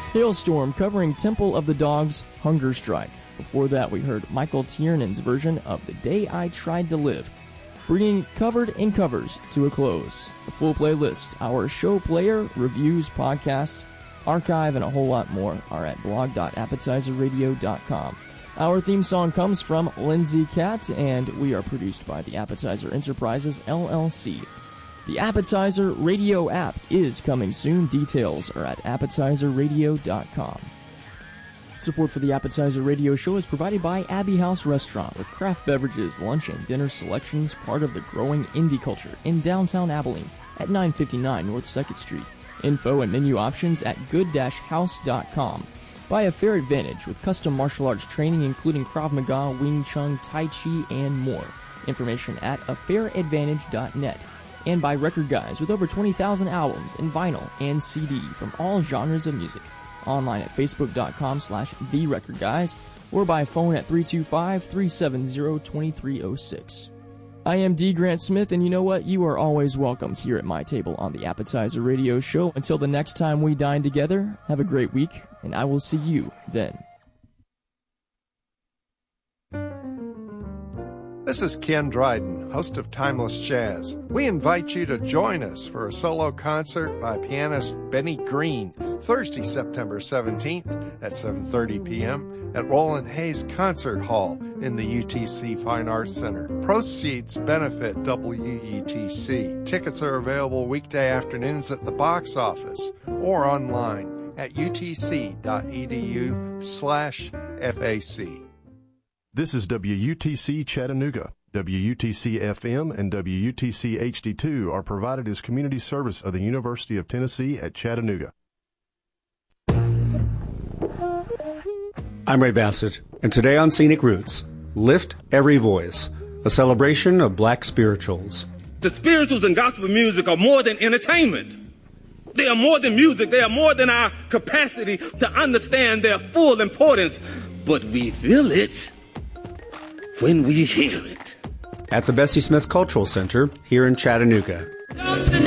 Hailstorm covering Temple of the Dog's Hunger Strike. Before that, we heard Michael Tiernan's version of The Day I Tried to Live, bringing Covered in Covers to a close. The full playlist, our show player, reviews, podcasts, archive, and a whole lot more are at blog.appetizerradio.com. Our theme song comes from Lindsay Catt, and we are produced by the Appetizer Enterprises, LLC. The Appetizer Radio app is coming soon. Details are at appetizerradio.com. Support for the Appetizer Radio show is provided by Abbey House Restaurant, with craft beverages, lunch, and dinner selections, part of the growing indie culture in downtown Abilene at 959 North 2nd Street. Info and menu options at good-house.com. By A Fair Advantage, with custom martial arts training including Krav Maga, Wing Chun, Tai Chi, and more. Information at afairadvantage.net. And by Record Guys, with over 20,000 albums in vinyl and CD from all genres of music. Online at facebook.com/TheRecordGuys or by phone at 325-370-2306. I am D. Grant Smith, and you know what? You are always welcome here at my table on the Appetizer Radio show. Until the next time we dine together, have a great week, and I will see you then. This is Ken Dryden, host of Timeless Jazz. We invite you to join us for a solo concert by pianist Benny Green, Thursday, September 17th at 7:30 p.m. at Roland Hayes Concert Hall in the UTC Fine Arts Center. Proceeds benefit WUTC. Tickets are available weekday afternoons at the box office or online at utc.edu/FAC. This is WUTC Chattanooga. WUTC FM and WUTC HD2 are provided as community service of the University of Tennessee at Chattanooga. I'm Ray Bassett, and today on Scenic Roots, Lift Every Voice, a celebration of black spirituals. The spirituals and gospel music are more than entertainment. They are more than music. They are more than our capacity to understand their full importance. But we feel it when we hear it. At the Bessie Smith Cultural Center here in Chattanooga.